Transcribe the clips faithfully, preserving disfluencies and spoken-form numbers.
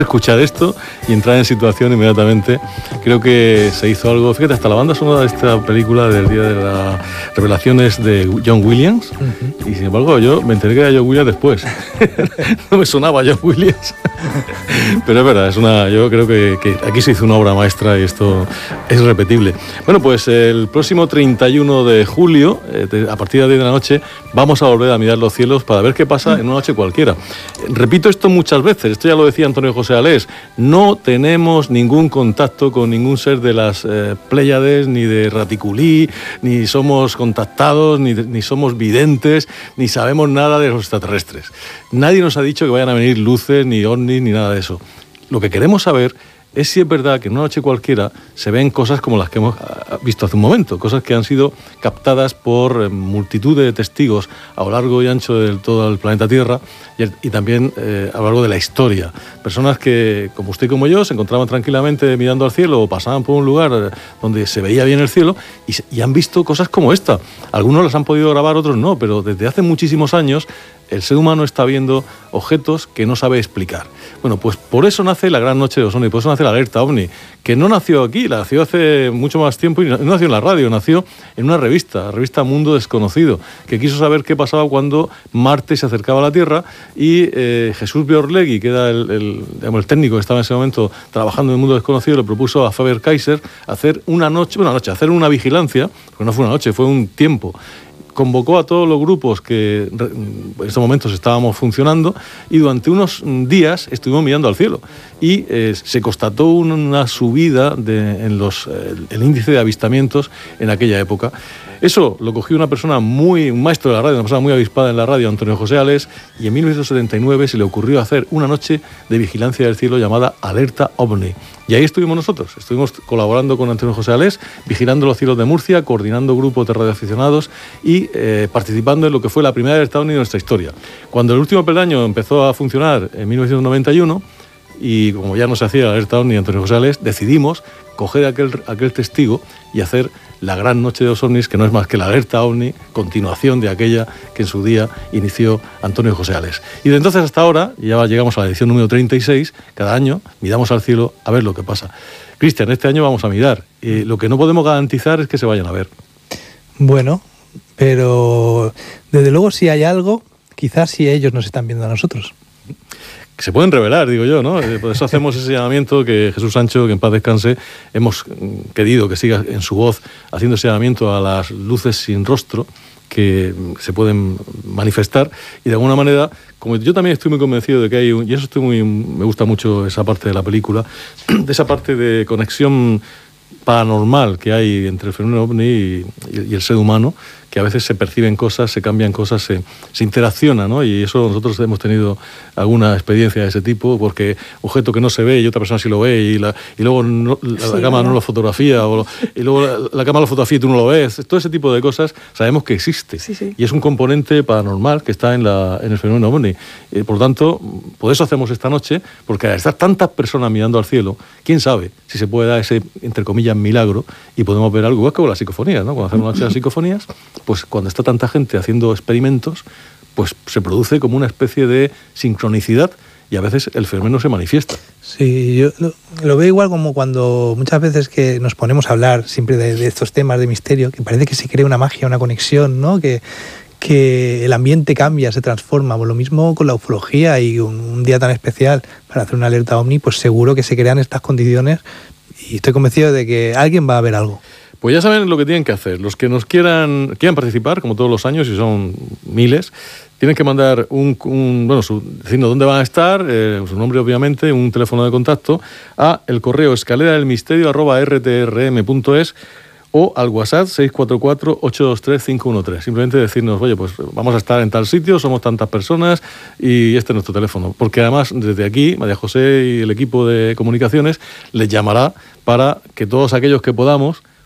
escuchar esto y entrar en situación inmediatamente. Creo que se hizo algo, fíjate, hasta la banda sonora de esta película del Día de las Revelaciones de John Williams, uh-huh. Y sin embargo yo me enteré que era John Williams después. No me sonaba John Williams. Pero es verdad, es una, yo creo que, que aquí se hizo una obra maestra y esto es irrepetible. Bueno, pues el próximo treinta y uno de julio, eh, de, a partir de las diez de la noche, vamos a volver a mirar los cielos para ver qué pasa en una noche cualquiera. Repito esto muchas veces, esto ya lo decía Antonio José Alés, no tenemos ningún contacto con ningún ser de las eh, Pléyades, ni de Raticulí, ni somos contactados, ni, ni somos videntes, ni sabemos nada de los extraterrestres. Nadie nos ha dicho que vayan a venir luces, ni ovnis, ni nada de eso. Lo que queremos saber es si es verdad que en una noche cualquiera se ven cosas como las que hemos visto hace un momento, cosas que han sido captadas por multitud de testigos a lo largo y ancho de todo el planeta Tierra y, y también eh, a lo largo de la historia. Personas que, como usted y como yo, se encontraban tranquilamente mirando al cielo o pasaban por un lugar donde se veía bien el cielo y, y han visto cosas como esta. Algunos las han podido grabar, otros no, pero desde hace muchísimos años el ser humano está viendo objetos que no sabe explicar. Bueno, pues por eso nace la Gran Noche de los OVNI, por eso nace la Alerta OVNI, que no nació aquí, nació hace mucho más tiempo y no nació en la radio, nació en una revista, la revista Mundo Desconocido, que quiso saber qué pasaba cuando Marte se acercaba a la Tierra y eh, Jesús Björlegui, que era el, el, digamos, el técnico que estaba en ese momento trabajando en el Mundo Desconocido, le propuso a Faber-Kaiser hacer una noche, una noche, hacer una vigilancia, porque no fue una noche, fue un tiempo. Convocó a todos los grupos que en estos momentos estábamos funcionando y durante unos días estuvimos mirando al cielo y eh, se constató una subida de, en los, eh, el índice de avistamientos en aquella época. Eso lo cogió una persona muy, un maestro de la radio, una persona muy avispada en la radio, Antonio José Alés, y en mil novecientos setenta y nueve se le ocurrió hacer una noche de vigilancia del cielo llamada Alerta OVNI. Y ahí estuvimos nosotros, estuvimos colaborando con Antonio José Alés, vigilando los cielos de Murcia, coordinando grupos de radioaficionados y eh, participando en lo que fue la primera Alerta OVNI de nuestra historia. Cuando el último peldaño empezó a funcionar en mil novecientos noventa y uno, y como ya no se hacía la Alerta OVNI Antonio José Alés, decidimos coger aquel, aquel testigo y hacer la Gran Noche de los OVNIs, que no es más que la Alerta OVNI, continuación de aquella que en su día inició Antonio José Alés. Y de entonces hasta ahora, ya llegamos a la edición número treinta y seis, cada año miramos al cielo a ver lo que pasa. Cristian, este año vamos a mirar. Eh, lo que no podemos garantizar es que se vayan a ver. Bueno, pero desde luego si hay algo, quizás si ellos nos están viendo a nosotros. Que se pueden revelar, digo yo, ¿no? Por eso hacemos ese llamamiento que Jesús Sancho, que en paz descanse, hemos querido que siga en su voz haciendo ese llamamiento a las luces sin rostro que se pueden manifestar y de alguna manera, como yo también estoy muy convencido de que hay, un, y eso estoy muy, me gusta mucho esa parte de la película, de esa parte de conexión paranormal que hay entre el fenómeno OVNI y, y, y el ser humano, que a veces se perciben cosas, se cambian cosas, se, se interacciona, ¿no? Y eso nosotros hemos tenido alguna experiencia de ese tipo, porque objeto que no se ve y otra persona sí lo ve y, la, y luego no, la, sí, la cámara no lo fotografía, o lo, y luego la, la cámara lo fotografía y tú no lo ves. Todo ese tipo de cosas sabemos que existe. Sí, sí. Y es un componente paranormal que está en, la, en el fenómeno OVNI. Eh, por tanto, por eso hacemos esta noche, porque al estar tantas personas mirando al cielo, quién sabe si se puede dar ese, entre comillas, milagro y podemos ver algo. Es como las psicofonías, ¿no? Cuando hacemos una noche de psicofonías, pues cuando está tanta gente haciendo experimentos, pues se produce como una especie de sincronicidad y a veces el fenómeno se manifiesta. Sí, yo lo, lo veo igual como cuando muchas veces que nos ponemos a hablar siempre de, de estos temas de misterio, que parece que se crea una magia, una conexión, ¿no? Que, que el ambiente cambia, se transforma. Pues lo mismo con la ufología y un, un día tan especial para hacer una alerta OVNI, pues seguro que se crean estas condiciones y estoy convencido de que alguien va a ver algo. Pues ya saben lo que tienen que hacer. Los que nos quieran quieran participar, como todos los años, y son miles, tienen que mandar un, un bueno, su, diciendo dónde van a estar, eh, su nombre obviamente, un teléfono de contacto, a el correo escalera del misterio arroba r t r m punto es o al WhatsApp seis cuatro cuatro, ocho dos tres, cinco uno tres. Simplemente decirnos, oye, pues vamos a estar en tal sitio, somos tantas personas y este es nuestro teléfono. Porque además, desde aquí, María José y el equipo de comunicaciones les llamará para que todos aquellos que podamos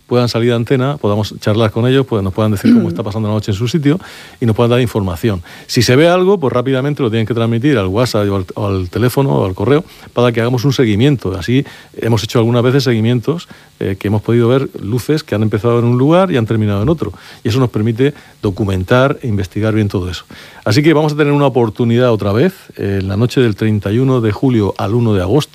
puedan salir a antena, podamos charlar con ellos, pues nos puedan decir cómo está pasando la noche en su sitio y nos puedan dar información. Si se ve algo, pues rápidamente lo tienen que transmitir al WhatsApp o al, o al teléfono o al correo para que hagamos un seguimiento. Así hemos hecho algunas veces seguimientos eh, que hemos podido ver luces que han empezado en un lugar y han terminado en otro. Y eso nos permite documentar e investigar bien todo eso. Así que vamos a tener una oportunidad otra vez, eh, en la noche del treinta y uno de julio al uno de agosto,